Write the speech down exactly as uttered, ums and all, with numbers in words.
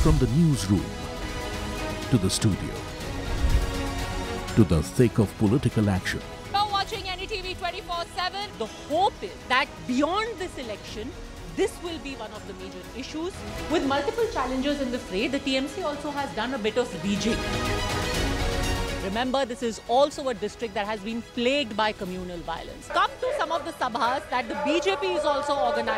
From the newsroom to the studio to the thick of political action. You're watching N D T V twenty-four seven. The hope is that beyond this election, this will be one of the major issues. With multiple challengers in the fray, the T M C also has done a bit of rejigging. Remember, this is also a district that has been plagued by communal violence. Come to some of the sabhas that the B J P is also organizing.